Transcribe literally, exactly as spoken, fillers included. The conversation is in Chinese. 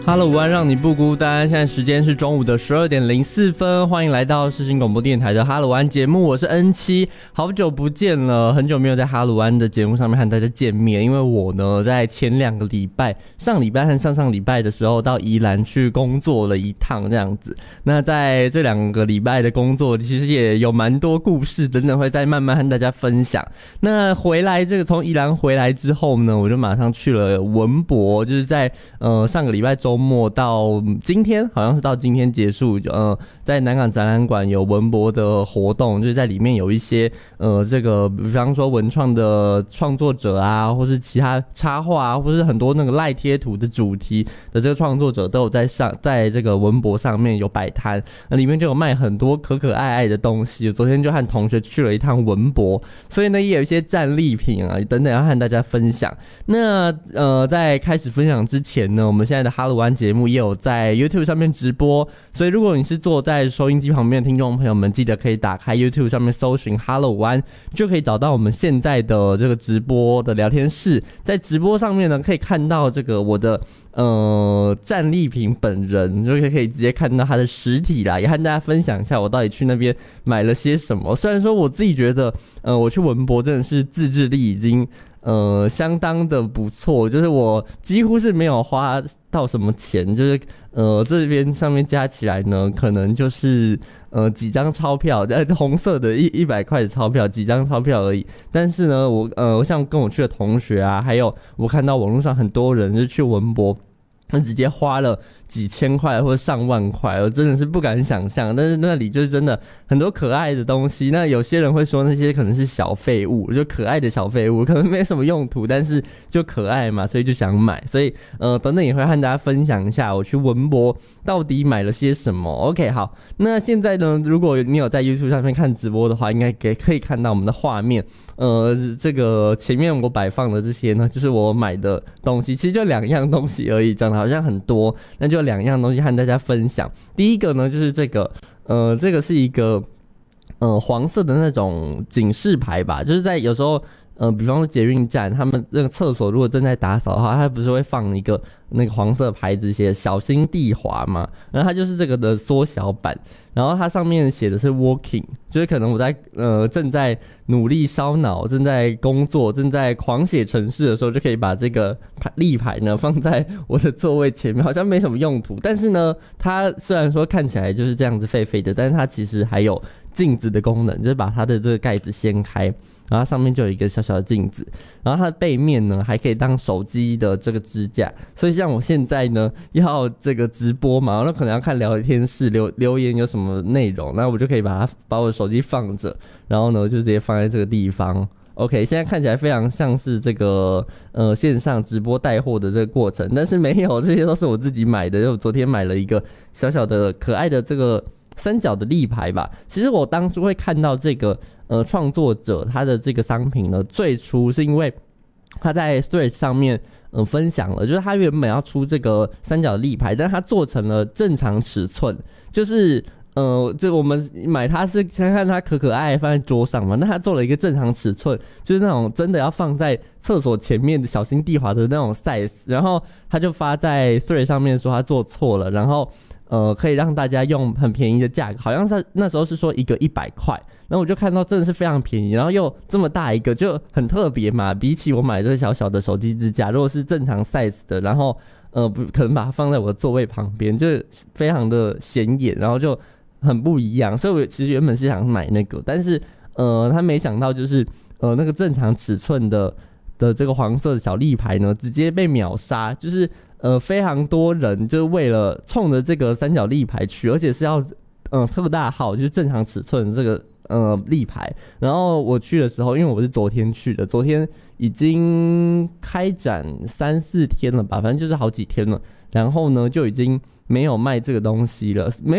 Hello， 午安，让你不孤单。现在时间是中午的十二点零四分，欢迎来到世新广播电台的哈鲁安节目，我是 N 七，好久不见了，很久没有在哈鲁安的节目上面和大家见面，因为我呢在前两个礼拜，上礼拜和上上礼拜的时候到宜兰去工作了一趟这样子。那在这两个礼拜的工作，其实也有蛮多故事等等会再慢慢和大家分享。那回来这个从宜兰回来之后呢，我就马上去了文博，就是在呃上个礼拜周末到今天，好像是到今天结束。呃，在南港展览馆有文博的活动，就是在里面有一些呃，这个比方说文创的创作者啊，或是其他插画啊，或是很多那个赖贴图的主题的这个创作者都有在上，在这个文博上面有摆摊，那里面就有卖很多可可爱爱的东西。昨天就和同学去了一趟文博，所以呢也有一些战利品啊等等要和大家分享。那呃，在开始分享之前呢，我们现在的哈鲁安节目也有在 YouTube 上面直播，所以如果你是坐在收音机旁边的听众朋友们，记得可以打开 YouTube 上面搜寻哈鲁安，就可以找到我们现在的这个直播的聊天室。在直播上面呢，可以看到这个我的呃战利品本人，就可以直接看到他的实体啦，也和大家分享一下我到底去那边买了些什么。虽然说我自己觉得呃我去文博真的是自制力已经呃相当的不错，就是我几乎是没有花到什么钱，就是呃这边上面加起来呢可能就是呃几张钞票，呃红色的一一百块的钞票，几张钞票而已。但是呢我呃像跟我去的同学啊，还有我看到网络上很多人就去文博，他直接花了几千块或者上万块，我真的是不敢想象。但是那里就是真的很多可爱的东西，那有些人会说那些可能是小废物，就可爱的小废物，可能没什么用途，但是就可爱嘛，所以就想买。所以呃等等也会和大家分享一下我去文博到底买了些什么。 OK， 好，那现在呢，如果你有在 YouTube 上面看直播的话，应该可以看到我们的画面。呃，这个前面我摆放的这些呢，就是我买的东西，其实就两样东西而已，讲的好像很多，那就两样东西和大家分享。第一个呢，就是这个，呃，这个是一个呃黄色的那种警示牌吧，就是在有时候。呃，比方说捷运站，他们那个厕所如果正在打扫的话，它不是会放一个那个黄色牌子写小心地滑嘛？然后它就是这个的缩小版，然后它上面写的是 working， 就是可能我在呃正在努力烧脑、正在工作、正在狂写程式的时候，就可以把这个立牌呢放在我的座位前面，好像没什么用途。但是呢，它虽然说看起来就是这样子废废的，但是它其实还有镜子的功能，就是把它的这个盖子掀开。然后上面就有一个小小的镜子，然后它的背面呢还可以当手机的这个支架，所以像我现在呢要这个直播嘛，那可能要看聊天室留留言有什么内容，那我就可以把它把我的手机放着，然后呢就直接放在这个地方。OK， 现在看起来非常像是这个呃线上直播带货的这个过程，但是没有，这些都是我自己买的，就我昨天买了一个小小的可爱的这个三角的立牌吧。其实我当初会看到这个呃创作者他的这个商品呢，最初是因为他在 Threads 上面呃分享了，就是他原本要出这个三角立牌，但他做成了正常尺寸，就是呃就我们买它是看看它可可爱爱放在桌上嘛，那他做了一个正常尺寸，就是那种真的要放在厕所前面的小心地滑的那种 size， 然后他就发在 Threads 上面说他做错了，然后呃可以让大家用很便宜的价格，好像是那时候是说一个一百块，然后我就看到真的是非常便宜，然后又这么大一个，就很特别嘛。比起我买这个小小的手机支架，如果是正常 size 的，然后呃不可能把它放在我的座位旁边，就是非常的显眼，然后就很不一样。所以我其实原本是想买那个，但是呃他没想到就是呃那个正常尺寸的的这个黄色的小立牌呢，直接被秒杀，就是呃非常多人就是为了冲着这个三角立牌去，而且是要嗯特大号，就是正常尺寸的这个呃立牌。然后我去的时候，因为我是昨天去的，昨天已经开展三四天了吧，反正就是好几天了，然后呢就已经没有卖这个东西了，没